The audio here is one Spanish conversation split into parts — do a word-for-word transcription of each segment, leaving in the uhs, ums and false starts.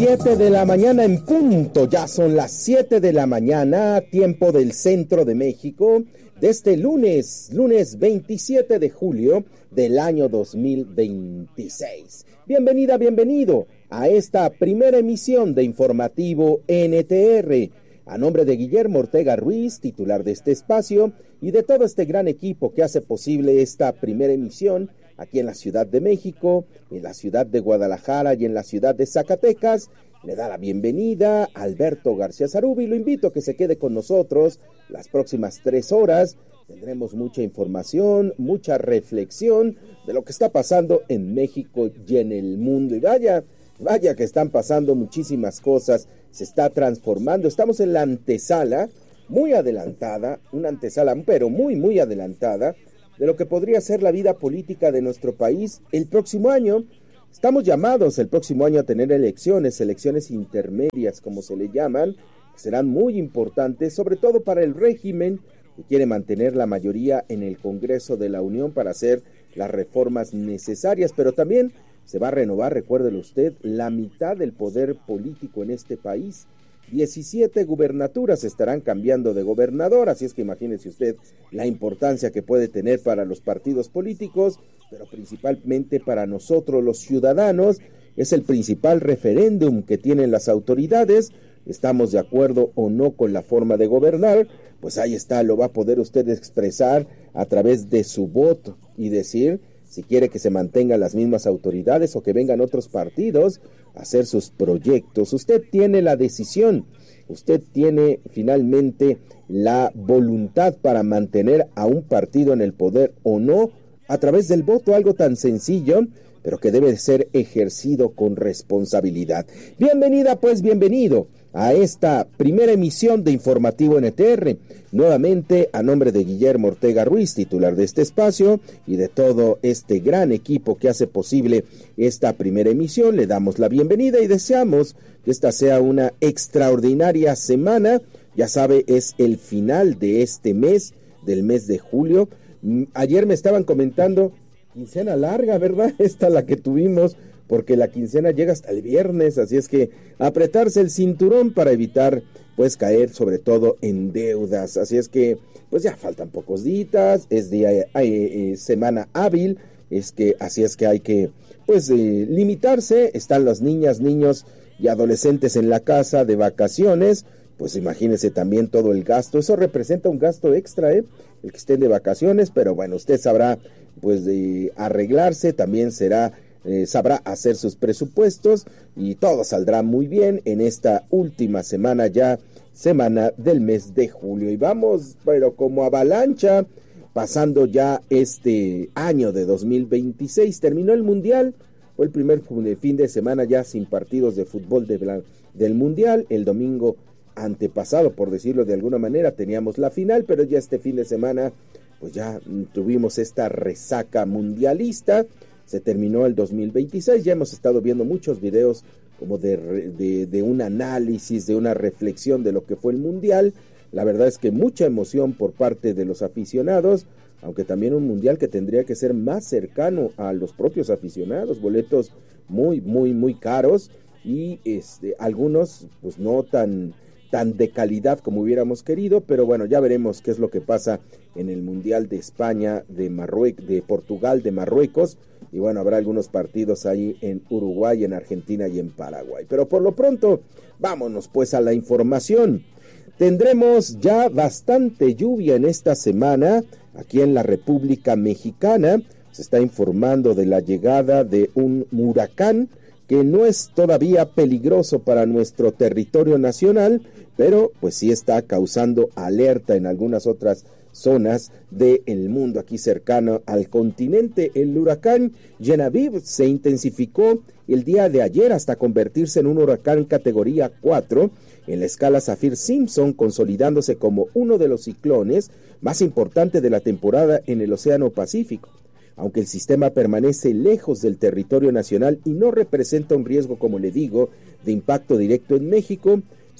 Siete de la mañana en punto, ya son las siete de la mañana, tiempo del centro de México, de este lunes, lunes veintisiete de julio del año dos mil veintiséis. Bienvenida, bienvenido a esta primera emisión de Informativo N T R. A nombre de Guillermo Ortega Ruiz, titular de este espacio, y de todo este gran equipo que hace posible esta primera emisión, aquí en la Ciudad de México, en la ciudad de Guadalajara y en la ciudad de Zacatecas, le da la bienvenida a Alberto García Zarubi. Lo invito a que se quede con nosotros las próximas tres horas. Tendremos mucha información, mucha reflexión de lo que está pasando en México y en el mundo. Y vaya, vaya que están pasando muchísimas cosas, se está transformando. Estamos en la antesala, muy adelantada, una antesala, pero muy, muy adelantada, de lo que podría ser la vida política de nuestro país el próximo año. Estamos llamados el próximo año a tener elecciones, elecciones intermedias, como se le llaman, que serán muy importantes, sobre todo para el régimen que quiere mantener la mayoría en el Congreso de la Unión para hacer las reformas necesarias, pero también se va a renovar, recuérdelo usted, la mitad del poder político en este país. diecisiete gubernaturas estarán cambiando de gobernador, así es que imagínese usted la importancia que puede tener para los partidos políticos, pero principalmente para nosotros los ciudadanos. Es el principal referéndum que tienen las autoridades. ¿Estamos de acuerdo o no con la forma de gobernar? Pues ahí está, lo va a poder usted expresar a través de su voto y decir si quiere que se mantengan las mismas autoridades o que vengan otros partidos a hacer sus proyectos. Usted tiene la decisión, usted tiene finalmente la voluntad para mantener a un partido en el poder o no, a través del voto, algo tan sencillo, pero que debe ser ejercido con responsabilidad. Bienvenida, pues bienvenido a esta primera emisión de Informativo N T R. Nuevamente, a nombre de Guillermo Ortega Ruiz, titular de este espacio, y de todo este gran equipo que hace posible esta primera emisión, le damos la bienvenida y deseamos que esta sea una extraordinaria semana. Ya sabe, es el final de este mes, del mes de julio. Ayer me estaban comentando, quincena larga, ¿verdad? Esta la que tuvimos, porque la quincena llega hasta el viernes, así es que apretarse el cinturón para evitar pues caer sobre todo en deudas. Así es que pues ya faltan pocos días, es día eh, eh, semana hábil, es que así es que hay que pues eh, limitarse. Están las niñas, niños y adolescentes en la casa de vacaciones, pues imagínese también todo el gasto. Eso representa un gasto extra, eh, el que estén de vacaciones, pero bueno, usted sabrá pues de arreglarse, también será Eh, sabrá hacer sus presupuestos y todo saldrá muy bien en esta última semana ya, semana del mes de julio. Y vamos, pero como avalancha, pasando ya este año de dos mil veintiséis. Terminó el Mundial, fue el primer fin de semana ya sin partidos de fútbol de la, del Mundial. El domingo antepasado, por decirlo de alguna manera, teníamos la final, pero ya este fin de semana pues ya tuvimos esta resaca mundialista. Se terminó el dos mil veintiséis, ya hemos estado viendo muchos videos como de, de, de un análisis, de una reflexión de lo que fue el Mundial. La verdad es que mucha emoción por parte de los aficionados, aunque también un Mundial que tendría que ser más cercano a los propios aficionados, boletos muy, muy, muy caros y este, algunos pues no tan, tan de calidad como hubiéramos querido, pero bueno, ya veremos qué es lo que pasa en el Mundial de España, de Marruecos, de Portugal, de Marruecos. Y bueno, habrá algunos partidos ahí en Uruguay, en Argentina y en Paraguay. Pero por lo pronto, vámonos pues a la información. Tendremos ya bastante lluvia en esta semana aquí en la República Mexicana. Se está informando de la llegada de un huracán que no es todavía peligroso para nuestro territorio nacional, pero pues sí está causando alerta en algunas otras zonas del mundo aquí cercano al continente. El huracán Genevieve se intensificó el día de ayer hasta convertirse en un huracán categoría cuatro en la escala Saffir-Simpson, consolidándose como uno de los ciclones más importantes de la temporada en el Océano Pacífico. Aunque el sistema permanece lejos del territorio nacional y no representa un riesgo, como le digo, de impacto directo en México,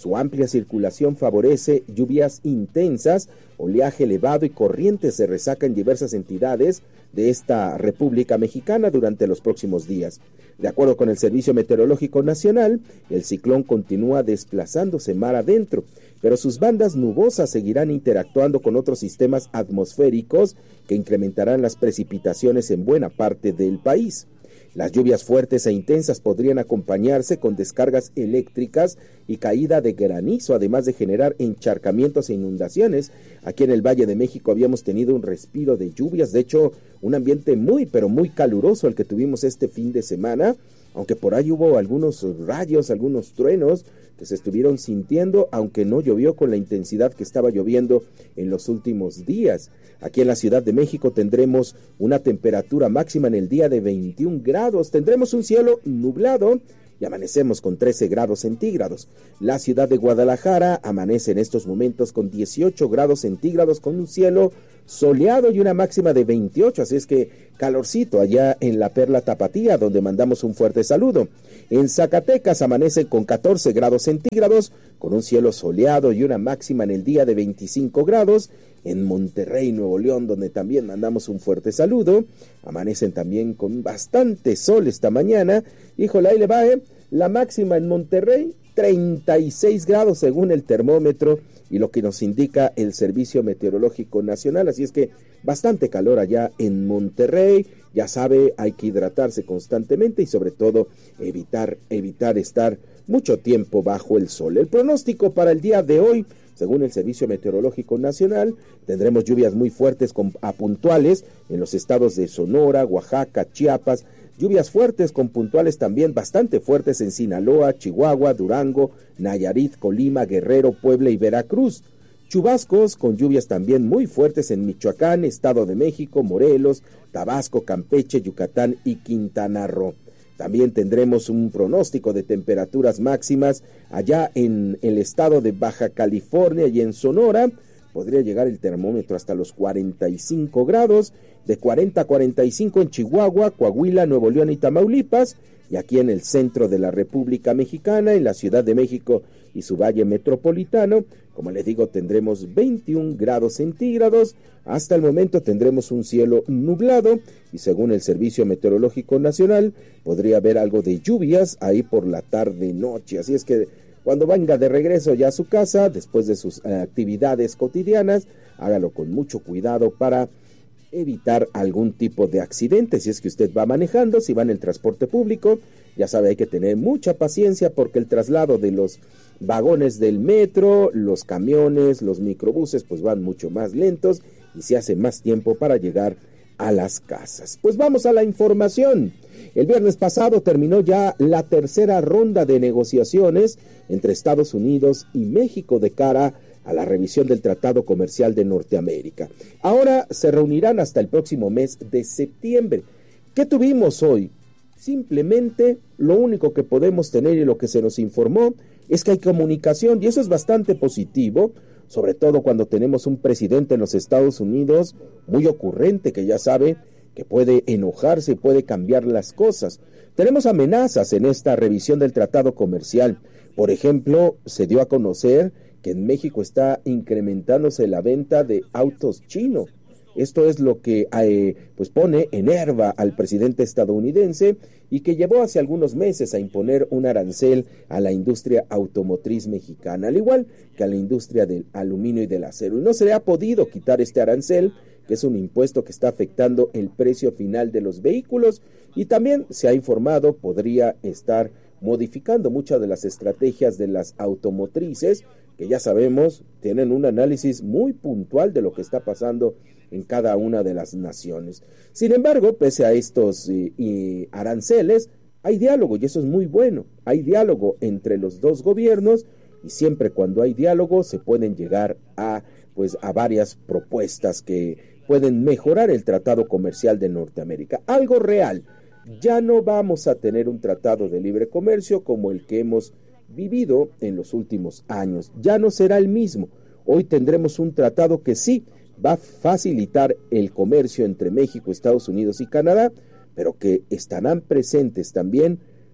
Su amplia circulación favorece lluvias intensas, oleaje elevado y corrientes de resaca en diversas entidades de esta República Mexicana durante los próximos días. De acuerdo con el Servicio Meteorológico Nacional, el ciclón continúa desplazándose mar adentro, pero sus bandas nubosas seguirán interactuando con otros sistemas atmosféricos que incrementarán las precipitaciones en buena parte del país. Las lluvias fuertes e intensas podrían acompañarse con descargas eléctricas y caída de granizo, además de generar encharcamientos e inundaciones. Aquí en el Valle de México habíamos tenido un respiro de lluvias, de hecho, un ambiente muy, pero muy caluroso el que tuvimos este fin de semana, aunque por ahí hubo algunos rayos, algunos truenos que se estuvieron sintiendo, aunque no llovió con la intensidad que estaba lloviendo en los últimos días. Aquí en la Ciudad de México tendremos una temperatura máxima en el día de veintiún grados, tendremos un cielo nublado y amanecemos con trece grados centígrados. La ciudad de Guadalajara amanece en estos momentos con dieciocho grados centígrados, con un cielo soleado y una máxima de veintiocho, así es que calorcito allá en la Perla Tapatía, donde mandamos un fuerte saludo. En Zacatecas amanece con catorce grados centígrados, con un cielo soleado y una máxima en el día de veinticinco grados. En Monterrey, Nuevo León, donde también mandamos un fuerte saludo, amanecen también con bastante sol esta mañana. Híjole, ahí le va, ¿eh? La máxima en Monterrey, treinta y seis grados según el termómetro y lo que nos indica el Servicio Meteorológico Nacional, así es que bastante calor allá en Monterrey. Ya sabe, hay que hidratarse constantemente y sobre todo evitar, evitar estar mucho tiempo bajo el sol. El pronóstico para el día de hoy, según el Servicio Meteorológico Nacional, tendremos lluvias muy fuertes con, a puntuales en los estados de Sonora, Oaxaca, Chiapas, lluvias fuertes con puntuales también bastante fuertes en Sinaloa, Chihuahua, Durango, Nayarit, Colima, Guerrero, Puebla y Veracruz. Chubascos con lluvias también muy fuertes en Michoacán, Estado de México, Morelos, Tabasco, Campeche, Yucatán y Quintana Roo. También tendremos un pronóstico de temperaturas máximas allá en el estado de Baja California y en Sonora. Podría llegar el termómetro hasta los cuarenta y cinco grados, de cuarenta a cuarenta y cinco en Chihuahua, Coahuila, Nuevo León y Tamaulipas. Y aquí en el centro de la República Mexicana, en la Ciudad de México y su valle metropolitano, como les digo, tendremos veintiún grados centígrados. Hasta el momento tendremos un cielo nublado y según el Servicio Meteorológico Nacional podría haber algo de lluvias ahí por la tarde-noche. Así es que cuando venga de regreso ya a su casa, después de sus eh, actividades cotidianas, hágalo con mucho cuidado para evitar algún tipo de accidente. Si es que usted va manejando, si va en el transporte público, ya sabe, hay que tener mucha paciencia porque el traslado de los vagones del metro, los camiones, los microbuses, pues van mucho más lentos y se hace más tiempo para llegar a las casas. Pues vamos a la información. El viernes pasado terminó ya la tercera ronda de negociaciones entre Estados Unidos y México de cara a la revisión del Tratado Comercial de Norteamérica. Ahora se reunirán hasta el próximo mes de septiembre. ¿Qué tuvimos hoy? Simplemente lo único que podemos tener y lo que se nos informó es que hay comunicación y eso es bastante positivo, sobre todo cuando tenemos un presidente en los Estados Unidos muy ocurrente que ya sabe que puede enojarse y puede cambiar las cosas. Tenemos amenazas en esta revisión del Tratado Comercial. Por ejemplo, se dio a conocer que en México está incrementándose la venta de autos chinos. Esto es lo que eh, pues pone en herba al presidente estadounidense y que llevó hace algunos meses a imponer un arancel a la industria automotriz mexicana, al igual que a la industria del aluminio y del acero. Y no se le ha podido quitar este arancel, que es un impuesto que está afectando el precio final de los vehículos y también se ha informado podría estar modificando muchas de las estrategias de las automotrices, que ya sabemos tienen un análisis muy puntual de lo que está pasando en cada una de las naciones. Sin embargo, pese a estos eh, eh, aranceles, hay diálogo y eso es muy bueno. Hay diálogo entre los dos gobiernos y siempre cuando hay diálogo se pueden llegar a, pues, a varias propuestas que pueden mejorar el Tratado Comercial de Norteamérica. Algo real. Ya no vamos a tener un tratado de libre comercio como el que hemos vivido en los últimos años. Ya no será el mismo. Hoy tendremos un tratado que sí va a facilitar el comercio entre México, Estados Unidos y Canadá, pero que estarán presentes también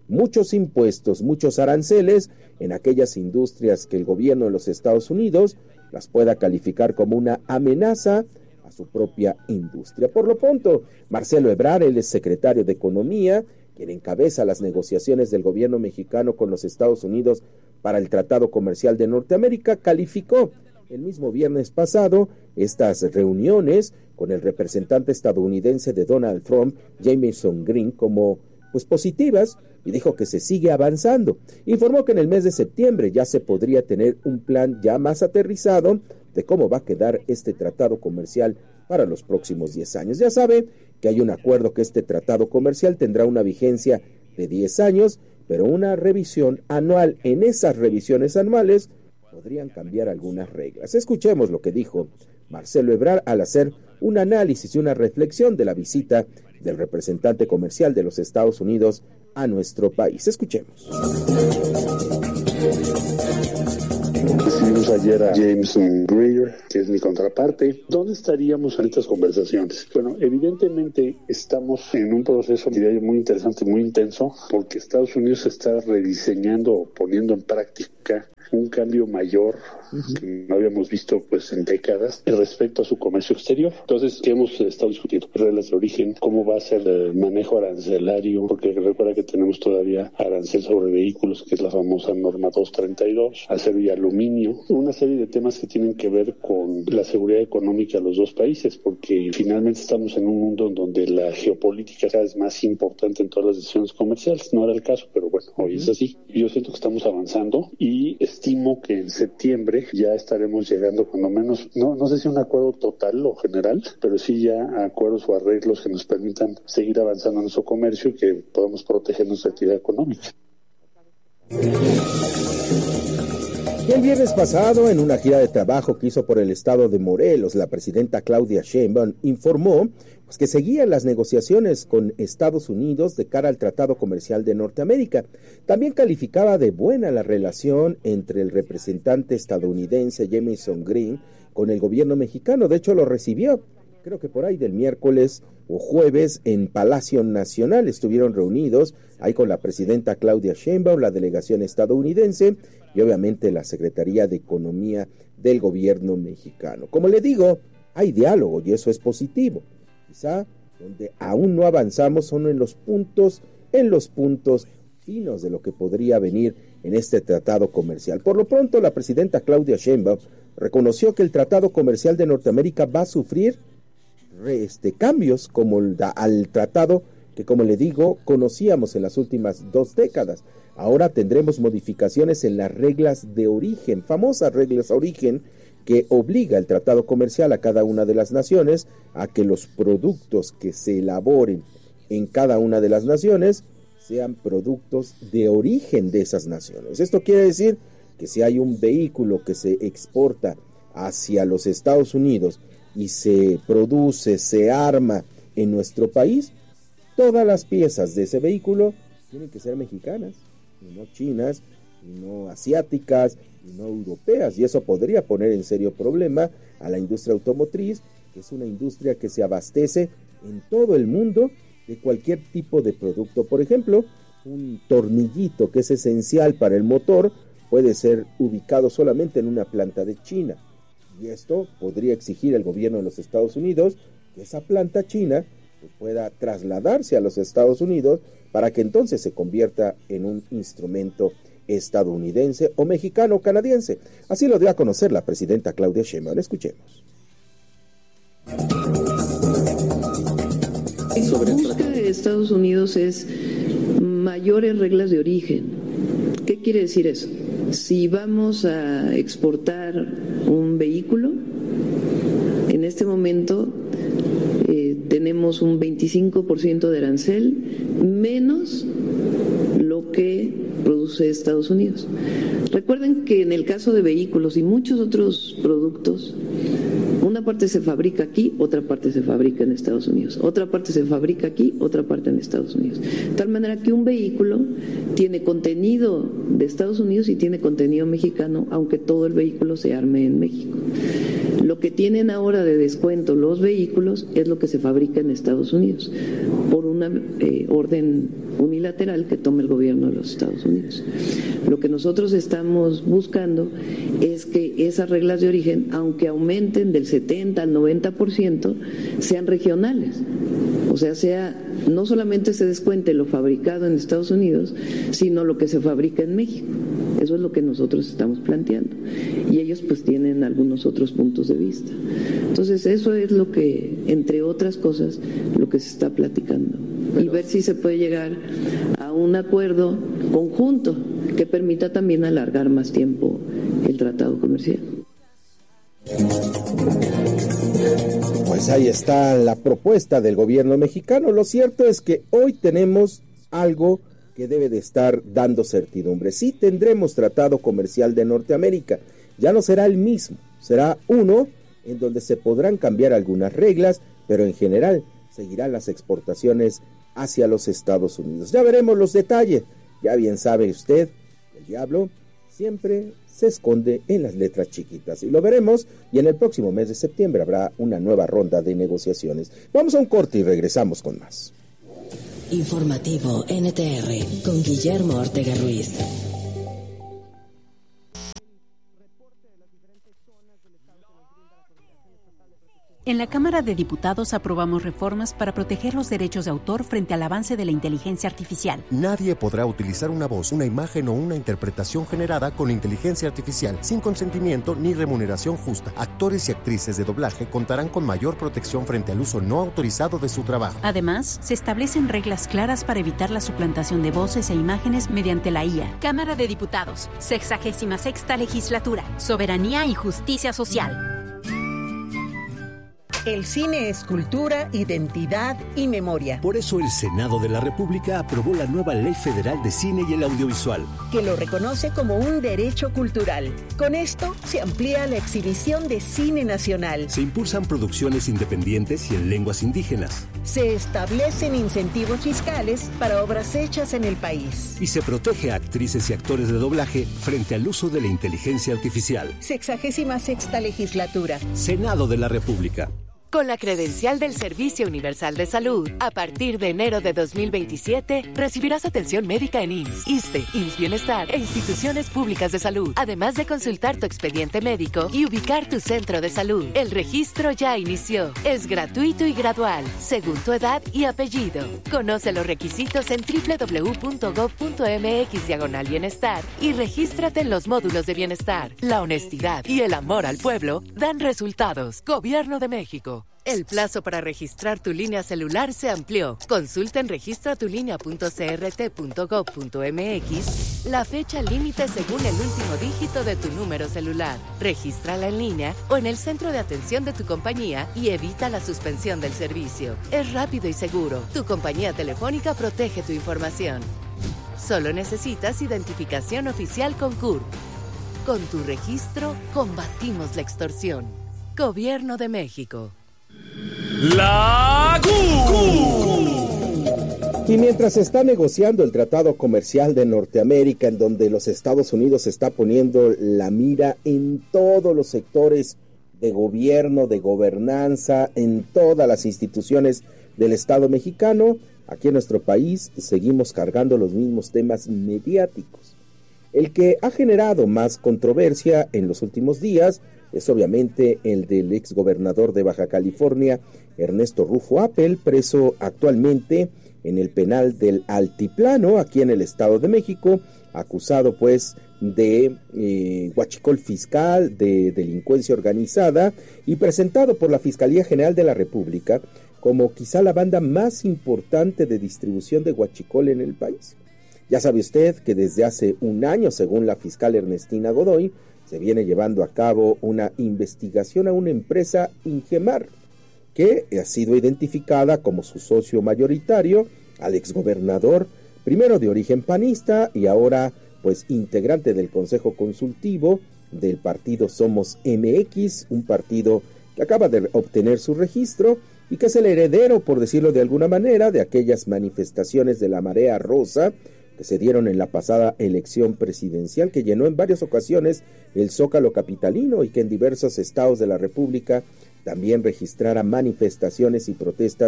muchos impuestos, muchos aranceles en aquellas industrias que el gobierno de los Estados Unidos las pueda calificar como una amenaza a su propia industria. Por lo pronto, Marcelo Ebrard, él es secretario de Economía, quien encabeza las negociaciones del gobierno mexicano con los Estados Unidos para el Tratado Comercial de Norteamérica, calificó el mismo viernes pasado estas reuniones con el representante estadounidense de Donald Trump, Jamieson Green, como pues positivas, y dijo que se sigue avanzando. Informó que en el mes de septiembre ya se podría tener un plan ya más aterrizado de cómo va a quedar este tratado comercial para los próximos diez años. Ya sabe que hay un acuerdo que este tratado comercial tendrá una vigencia de diez años, pero una revisión anual. En esas revisiones anuales podrían cambiar algunas reglas. Escuchemos lo que dijo Marcelo Ebrard al hacer un análisis y una reflexión de la visita del representante comercial de los Estados Unidos a nuestro país. Escuchemos. Recibimos ayer a Jameson Greer, que es mi contraparte. ¿Dónde estaríamos en estas conversaciones? Bueno, evidentemente estamos en un proceso, diría yo, muy interesante, muy intenso, porque Estados Unidos está rediseñando o poniendo en práctica un cambio mayor uh-huh. que no habíamos visto pues en décadas respecto a su comercio exterior. Entonces, ¿qué hemos estado discutiendo? Reglas de origen, cómo va a ser el manejo arancelario, porque recuerda que tenemos todavía arancel sobre vehículos, que es la famosa norma doscientos treinta y dos, acero y aluminio, una serie de temas que tienen que ver con la seguridad económica de los dos países, porque finalmente estamos en un mundo en donde la geopolítica cada vez más importante en todas las decisiones comerciales. No era el caso, pero bueno, hoy es así. Yo siento que estamos avanzando y estimo que en septiembre ya estaremos llegando cuando menos, no, no sé si un acuerdo total o general, pero sí ya a acuerdos o arreglos que nos permitan seguir avanzando en nuestro comercio y que podamos proteger nuestra actividad económica. Y el viernes pasado, en una gira de trabajo que hizo por el estado de Morelos, la presidenta Claudia Sheinbaum informó pues, que seguían las negociaciones con Estados Unidos de cara al Tratado Comercial de Norteamérica. También calificaba de buena la relación entre el representante estadounidense Jamieson Green con el gobierno mexicano. De hecho, lo recibió, creo que por ahí del miércoles o jueves, en Palacio Nacional. Estuvieron reunidos ahí con la presidenta Claudia Sheinbaum, la delegación estadounidense y obviamente la Secretaría de Economía del gobierno mexicano. Como le digo, hay diálogo y eso es positivo. Quizá donde aún no avanzamos son en los puntos, en los puntos finos de lo que podría venir en este tratado comercial. Por lo pronto, la presidenta Claudia Sheinbaum reconoció que el Tratado Comercial de Norteamérica va a sufrir este, cambios como el da, al tratado que, como le digo, conocíamos en las últimas dos décadas. Ahora tendremos modificaciones en las reglas de origen, famosas reglas de origen, que obliga el tratado comercial a cada una de las naciones a que los productos que se elaboren en cada una de las naciones sean productos de origen de esas naciones. Esto quiere decir que si hay un vehículo que se exporta hacia los Estados Unidos y se produce, se arma en nuestro país, todas las piezas de ese vehículo tienen que ser mexicanas, y no chinas, y no asiáticas, y no europeas, y eso podría poner en serio problema a la industria automotriz, que es una industria que se abastece en todo el mundo de cualquier tipo de producto. Por ejemplo, un tornillito que es esencial para el motor puede ser ubicado solamente en una planta de China, y esto podría exigir el gobierno de los Estados Unidos que esa planta china pues, pueda trasladarse a los Estados Unidos para que entonces se convierta en un instrumento estadounidense o mexicano o canadiense. Así lo dio a conocer la presidenta Claudia Sheinbaum. Escuchemos. Lo que busca Estados Unidos es mayores reglas de origen. ¿Qué quiere decir eso? Si vamos a exportar un vehículo, en este momento eh, tenemos un veinticinco por ciento de arancel menos lo que produce Estados Unidos. Recuerden que en el caso de vehículos y muchos otros productos, una parte se fabrica aquí, otra parte se fabrica en Estados Unidos, otra parte se fabrica aquí, otra parte en Estados Unidos. De tal manera que un vehículo tiene contenido de Estados Unidos y tiene contenido mexicano, aunque todo el vehículo se arme en México. Lo que tienen ahora de descuento los vehículos es lo que se fabrica en Estados Unidos, por un una eh, orden unilateral que tome el gobierno de los Estados Unidos. Lo que nosotros estamos buscando es que esas reglas de origen, aunque aumenten del setenta al noventa por ciento, sean regionales. O sea, sea no solamente se descuente lo fabricado en Estados Unidos, sino lo que se fabrica en México. Eso es lo que nosotros estamos planteando. Y ellos pues tienen algunos otros puntos de vista. Entonces eso es lo que, entre otras cosas, lo que se está platicando. Y ver si se puede llegar a un acuerdo conjunto que permita también alargar más tiempo el tratado comercial. Pues ahí está la propuesta del gobierno mexicano. Lo cierto es que hoy tenemos algo que debe de estar dando certidumbre. Sí tendremos tratado comercial de Norteamérica, ya no será el mismo, será uno en donde se podrán cambiar algunas reglas, pero en general seguirán las exportaciones hacia los Estados Unidos. Ya veremos los detalles. Ya bien sabe usted, el diablo siempre se esconde en las letras chiquitas, y lo veremos, y en el próximo mes de septiembre habrá una nueva ronda de negociaciones. Vamos a un corte y regresamos con más. Informativo N T R con Guillermo Ortega Ruiz. En la Cámara de Diputados aprobamos reformas para proteger los derechos de autor frente al avance de la inteligencia artificial. Nadie podrá utilizar una voz, una imagen o una interpretación generada con inteligencia artificial sin consentimiento ni remuneración justa. Actores y actrices de doblaje contarán con mayor protección frente al uso no autorizado de su trabajo. Además, se establecen reglas claras para evitar la suplantación de voces e imágenes mediante la I A. Cámara de Diputados, sexagésima sexta legislatura, soberanía y justicia social. El cine es cultura, identidad y memoria. Por eso el Senado de la República aprobó la nueva Ley Federal de Cine y el Audiovisual, que lo reconoce como un derecho cultural. Con esto se amplía la exhibición de cine nacional. Se impulsan producciones independientes y en lenguas indígenas. Se establecen incentivos fiscales para obras hechas en el país. Y se protege a actrices y actores de doblaje frente al uso de la inteligencia artificial. Sexagésima sexta legislatura. Senado de la República. Con la credencial del Servicio Universal de Salud, a partir de enero de dos mil veintisiete, recibirás atención médica en I M S S, ISSSTE, I M S S Bienestar e instituciones públicas de salud, además de consultar tu expediente médico y ubicar tu centro de salud. El registro ya inició. Es gratuito y gradual, según tu edad y apellido. Conoce los requisitos en doble u doble u doble u punto gob punto eme equis diagonal bienestar y regístrate en los módulos de bienestar. La honestidad y el amor al pueblo dan resultados. Gobierno de México. El plazo para registrar tu línea celular se amplió. Consulta en registro tu línea punto c r t punto gob punto eme equis la fecha límite según el último dígito de tu número celular. Regístrala en línea o en el centro de atención de tu compañía y evita la suspensión del servicio. Es rápido y seguro. Tu compañía telefónica protege tu información. Solo necesitas identificación oficial con C U R P. Con tu registro, combatimos la extorsión. Gobierno de México. La Y mientras se está negociando el Tratado Comercial de Norteamérica, en donde los Estados Unidos está poniendo la mira en todos los sectores de gobierno, de gobernanza, en todas las instituciones del Estado mexicano, aquí en nuestro país seguimos cargando los mismos temas mediáticos. El que ha generado más controversia en los últimos días es obviamente el del exgobernador de Baja California, Ernesto Rufo Appel, preso actualmente en el penal del Altiplano, aquí en el Estado de México, acusado pues de eh, huachicol fiscal, de delincuencia organizada, y presentado por la Fiscalía General de la República como quizá la banda más importante de distribución de huachicol en el país. Ya sabe usted que desde hace un año, según la fiscal Ernestina Godoy, se viene llevando a cabo una investigación a una empresa, Ingemar, que ha sido identificada como su socio mayoritario, al exgobernador, primero de origen panista y ahora pues integrante del Consejo Consultivo del partido Somos M X, un partido que acaba de obtener su registro y que es el heredero, por decirlo de alguna manera, de aquellas manifestaciones de la Marea Rosa que se dieron en la pasada elección presidencial, que llenó en varias ocasiones el Zócalo capitalino y que en diversos estados de la República también registrara manifestaciones y protestas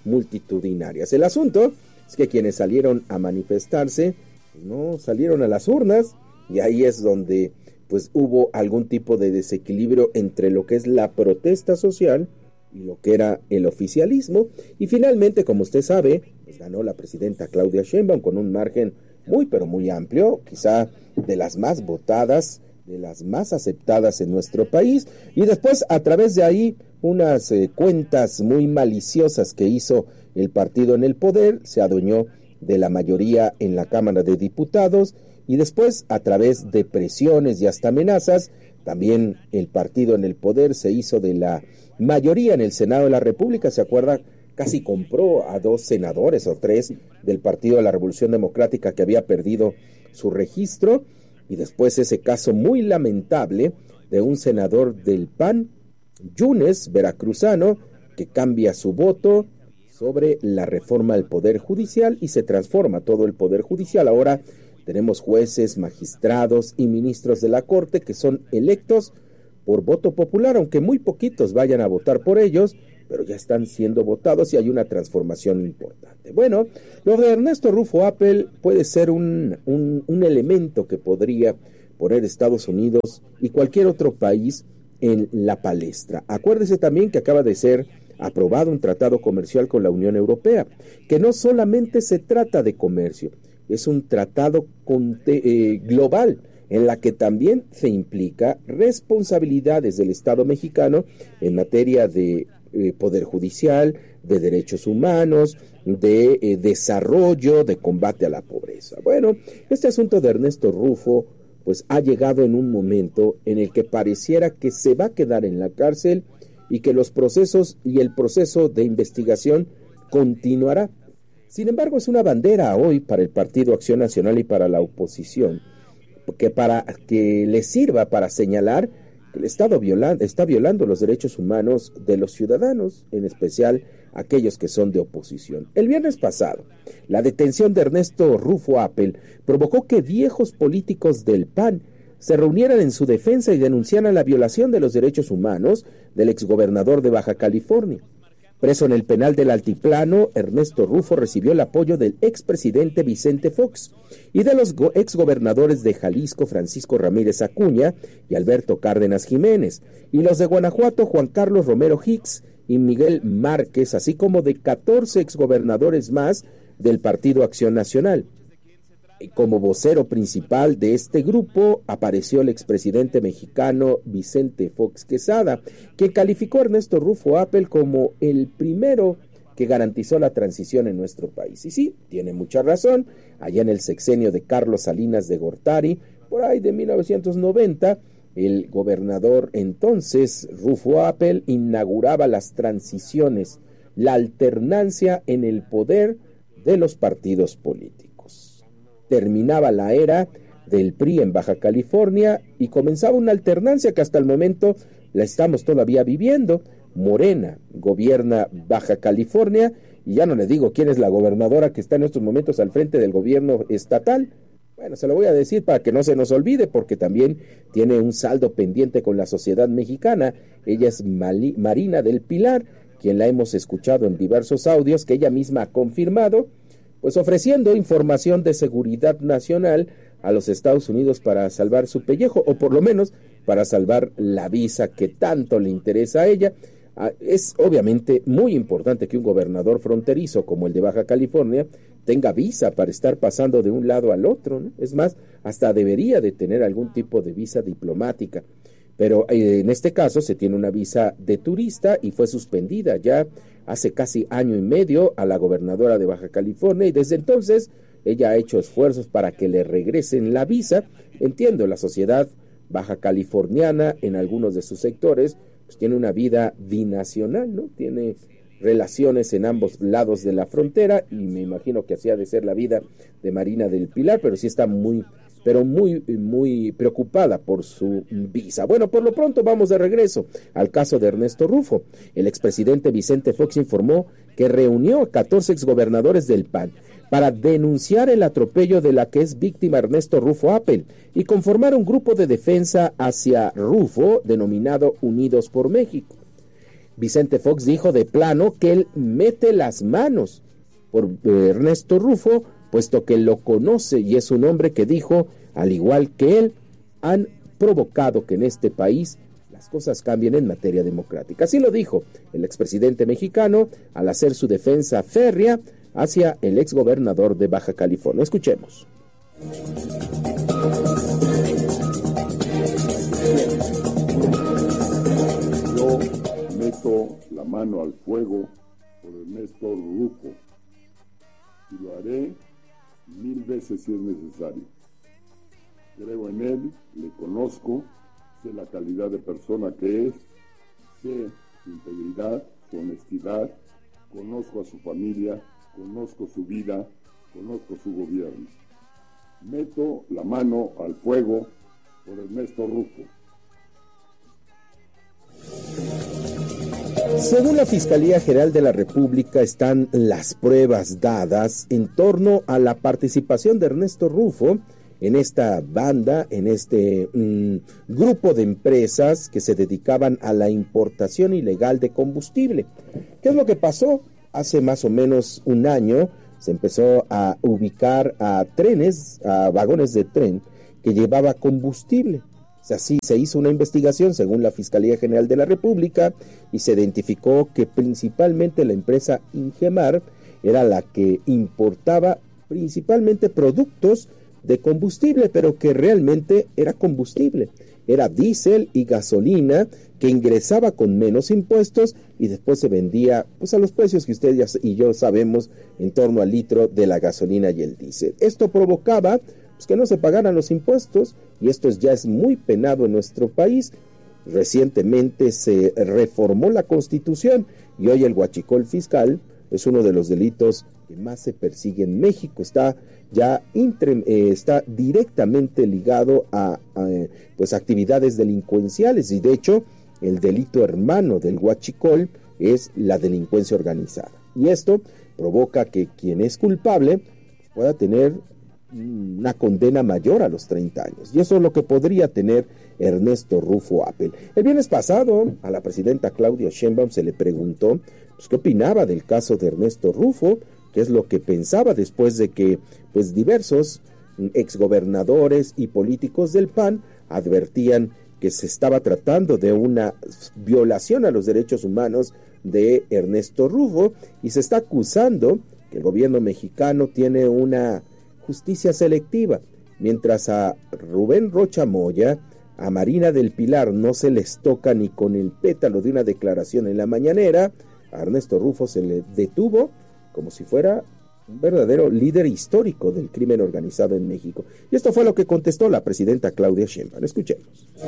multitudinarias. El asunto es que quienes salieron a manifestarse no salieron a las urnas, y ahí es donde pues hubo algún tipo de desequilibrio entre lo que es la protesta social y lo que era el oficialismo, y finalmente, como usted sabe, pues ganó la presidenta Claudia Sheinbaum con un margen muy pero muy amplio, quizá de las más votadas, de las más aceptadas en nuestro país, y después a través de ahí unas eh, cuentas muy maliciosas que hizo el partido en el poder, se adueñó de la mayoría en la Cámara de Diputados, y después a través de presiones y hasta amenazas, también el partido en el poder se hizo de la mayoría en el Senado de la República. Se acuerda, casi compró a dos senadores o tres del Partido de la Revolución Democrática que había perdido su registro, y después ese caso muy lamentable de un senador del P A N, Yunes, veracruzano, que cambia su voto sobre la reforma del Poder Judicial y se transforma todo el Poder Judicial. Ahora tenemos jueces, magistrados y ministros de la Corte que son electos por voto popular, aunque muy poquitos vayan a votar por ellos, pero ya están siendo votados y hay una transformación importante. Bueno, lo de Ernesto Rufo Appel puede ser un, un, un elemento que podría poner Estados Unidos y cualquier otro país en la palestra. Acuérdese también que acaba de ser aprobado un tratado comercial con la Unión Europea, que no solamente se trata de comercio, es un tratado conte- eh, global, en la que también se implica responsabilidades del Estado mexicano en materia de eh, poder judicial, de derechos humanos, de eh, desarrollo, de combate a la pobreza. Bueno, este asunto de Ernesto Rufo pues ha llegado en un momento en el que pareciera que se va a quedar en la cárcel y que los procesos y el proceso de investigación continuará. Sin embargo, es una bandera hoy para el Partido Acción Nacional y para la oposición, que para que les sirva para señalar que el Estado viola, está violando los derechos humanos de los ciudadanos, en especial aquellos que son de oposición. El viernes pasado, la detención de Ernesto Rufo Appel provocó que viejos políticos del P A N se reunieran en su defensa y denunciaran la violación de los derechos humanos del exgobernador de Baja California. Preso en el penal del Altiplano, Ernesto Rufo recibió el apoyo del expresidente Vicente Fox y de los go- exgobernadores de Jalisco, Francisco Ramírez Acuña y Alberto Cárdenas Jiménez, y los de Guanajuato, Juan Carlos Romero Hicks y Miguel Márquez, así como de catorce exgobernadores más del Partido Acción Nacional. Como vocero principal de este grupo apareció el expresidente mexicano Vicente Fox Quesada, quien calificó a Ernesto Rufo Appel como el primero que garantizó la transición en nuestro país. Y sí, tiene mucha razón, allá en el sexenio de Carlos Salinas de Gortari, por ahí de mil novecientos noventa, el gobernador entonces, Rufo Appel, inauguraba las transiciones, la alternancia en el poder de los partidos políticos. Terminaba la era del P R I en Baja California y comenzaba una alternancia que hasta el momento la estamos todavía viviendo. Morena gobierna Baja California y ya no le digo quién es la gobernadora que está en estos momentos al frente del gobierno estatal. Bueno, se lo voy a decir para que no se nos olvide, porque también tiene un saldo pendiente con la sociedad mexicana. Ella es Mali- Marina del Pilar, quien la hemos escuchado en diversos audios que ella misma ha confirmado, pues ofreciendo información de seguridad nacional a los Estados Unidos para salvar su pellejo, o por lo menos para salvar la visa que tanto le interesa a ella. Es obviamente muy importante que un gobernador fronterizo como el de Baja California tenga visa para estar pasando de un lado al otro, ¿no? Es más, hasta debería de tener algún tipo de visa diplomática. Pero eh, en este caso se tiene una visa de turista y fue suspendida ya hace casi año y medio a la gobernadora de Baja California, y desde entonces ella ha hecho esfuerzos para que le regresen la visa. Entiendo, la sociedad baja californiana en algunos de sus sectores pues tiene una vida binacional, ¿no? Tiene relaciones en ambos lados de la frontera y me imagino que así ha de ser la vida de Marina del Pilar, pero sí está muy, pero muy, muy preocupada por su visa. Bueno, por lo pronto vamos de regreso al caso de Ernesto Rufo. El expresidente Vicente Fox informó que reunió a catorce exgobernadores del P A N para denunciar el atropello de la que es víctima Ernesto Rufo Appel y conformar un grupo de defensa hacia Rufo denominado Unidos por México. Vicente Fox dijo de plano que él mete las manos por Ernesto Rufo, puesto que lo conoce y es un hombre que dijo, al igual que él, han provocado que en este país las cosas cambien en materia democrática. Así lo dijo el expresidente mexicano al hacer su defensa férrea hacia el exgobernador de Baja California. Escuchemos. Yo meto la mano al fuego por Ernesto Rufo y lo haré mil veces si es necesario. Creo en él, le conozco, sé la calidad de persona que es, sé su integridad, su honestidad, conozco a su familia, conozco su vida, conozco su gobierno. Meto la mano al fuego por Ernesto Rufo. Según la Fiscalía General de la República, están las pruebas dadas en torno a la participación de Ernesto Rufo en esta banda, en este mmm, grupo de empresas que se dedicaban a la importación ilegal de combustible. ¿Qué es lo que pasó? Hace más o menos un año se empezó a ubicar a trenes, a vagones de tren que llevaba combustible. Así se hizo una investigación según la Fiscalía General de la República y se identificó que principalmente la empresa Ingemar era la que importaba principalmente productos de combustible, pero que realmente era combustible, era diésel y gasolina que ingresaba con menos impuestos y después se vendía pues a los precios que ustedes y yo sabemos, en torno al litro de la gasolina y el diésel. Esto provocaba pues, que no se pagaran los impuestos y esto ya es muy penado en nuestro país. Recientemente se reformó la Constitución y hoy el huachicol fiscal es uno de los delitos que más se persigue en México. Está ya intre, eh, está directamente ligado a, a pues actividades delincuenciales y de hecho el delito hermano del huachicol es la delincuencia organizada. Y esto provoca que quien es culpable pueda tener una condena mayor a los treinta años. Y eso es lo que podría tener Ernesto Rufo Appel. El viernes pasado a la presidenta Claudia Sheinbaum se le preguntó pues, qué opinaba del caso de Ernesto Rufo, qué es lo que pensaba después de que pues diversos exgobernadores y políticos del P A N advertían que se estaba tratando de una violación a los derechos humanos de Ernesto Rufo y se está acusando que el gobierno mexicano tiene una justicia selectiva, mientras a Rubén Rocha Moya, a Marina del Pilar no se les toca ni con el pétalo de una declaración en la mañanera, a Ernesto Rufo se le detuvo como si fuera un verdadero líder histórico del crimen organizado en México. Y esto fue lo que contestó la presidenta Claudia Sheinbaum. Escuchemos.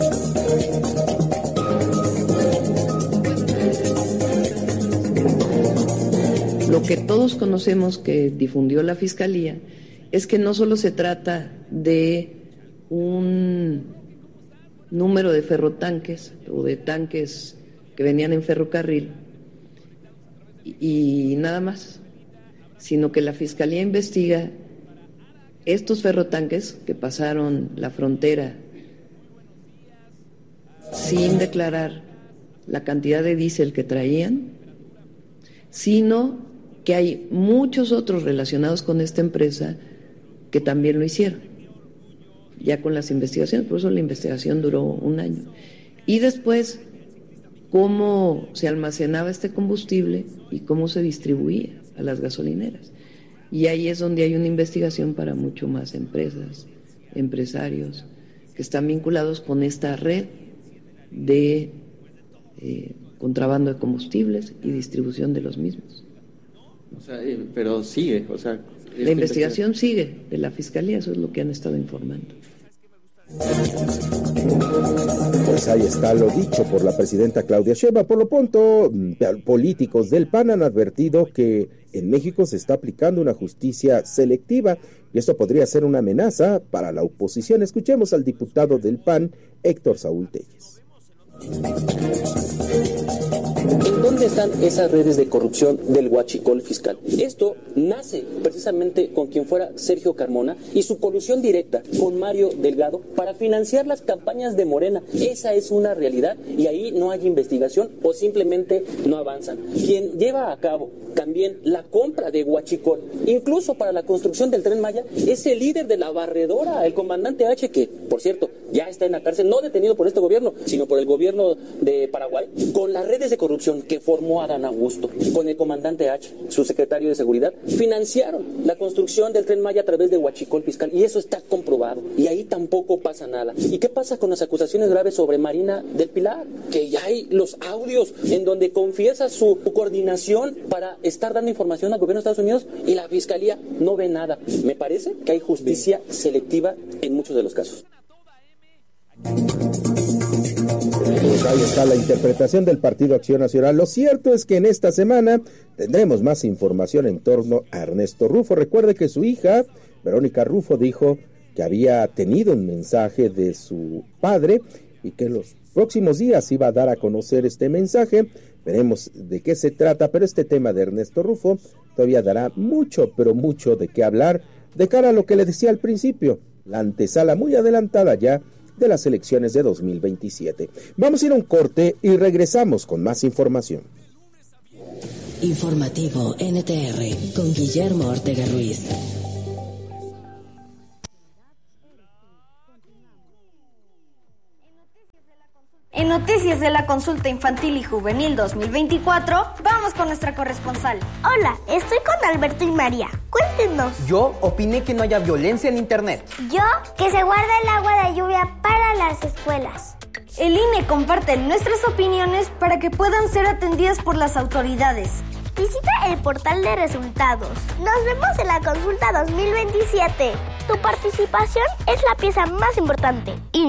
Lo que todos conocemos que difundió la Fiscalía es que no solo se trata de un número de ferrotanques o de tanques que venían en ferrocarril y, y nada más, sino que la Fiscalía investiga estos ferrotanques que pasaron la frontera sin declarar la cantidad de diésel que traían, sino que hay muchos otros relacionados con esta empresa que también lo hicieron, ya con las investigaciones, por eso la investigación duró un año. Y después, cómo se almacenaba este combustible y cómo se distribuía a las gasolineras. Y ahí es donde hay una investigación para mucho más empresas, empresarios, que están vinculados con esta red de eh, contrabando de combustibles y distribución de los mismos. O sea, eh, pero sigue, o sea... La investigación sigue de la Fiscalía, eso es lo que han estado informando. Pues ahí está lo dicho por la presidenta Claudia Sheinbaum. Por lo pronto, políticos del P A N han advertido que en México se está aplicando una justicia selectiva y esto podría ser una amenaza para la oposición. Escuchemos al diputado del P A N, Héctor Saúl Telles. ¿En dónde ¿Dónde están esas redes de corrupción del huachicol fiscal? Esto nace precisamente con quien fuera Sergio Carmona y su colusión directa con Mario Delgado para financiar las campañas de Morena. Esa es una realidad y ahí no hay investigación o simplemente no avanzan. Quien lleva a cabo también la compra de huachicol, incluso para la construcción del Tren Maya, es el líder de la barredora, el comandante H, que, por cierto, ya está en la cárcel, no detenido por este gobierno, sino por el gobierno de Paraguay, con las redes de corrupción que formó Adán Augusto, con el comandante H, su secretario de Seguridad, financiaron la construcción del Tren Maya a través de huachicol fiscal, y eso está comprobado, y ahí tampoco pasa nada. ¿Y qué pasa con las acusaciones graves sobre Marina del Pilar? Que ya hay los audios en donde confiesa su coordinación para estar dando información al gobierno de Estados Unidos y la fiscalía no ve nada. Me parece que hay justicia selectiva en muchos de los casos. Pues ahí está la interpretación del Partido Acción Nacional. Lo cierto es que en esta semana tendremos más información en torno a Ernesto Rufo. Recuerde que su hija, Verónica Rufo, dijo que había tenido un mensaje de su padre y que en los próximos días iba a dar a conocer este mensaje. Veremos de qué se trata, pero este tema de Ernesto Rufo todavía dará mucho, pero mucho de qué hablar de cara a lo que le decía al principio, la antesala muy adelantada ya de las elecciones de dos mil veintisiete. Vamos a ir a un corte y regresamos con más información. Informativo N T R con Guillermo Ortega Ruiz. En Noticias de la Consulta Infantil y Juvenil dos mil veinticuatro, vamos con nuestra corresponsal. Hola, estoy con Alberto y María. Cuéntenos. Yo opiné que no haya violencia en Internet. Yo, que se guarde el agua de lluvia para las escuelas. El I N E comparte nuestras opiniones para que puedan ser atendidas por las autoridades. Visita el portal de resultados. Nos vemos en la Consulta dos mil veintisiete. Tu participación es la pieza más importante. I N E.